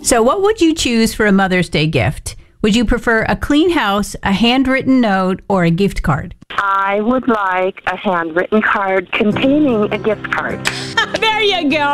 So what would you choose for a Mother's Day gift? Would you prefer a clean house, a handwritten note, or a gift card? I would like a handwritten card containing a gift card. There you go.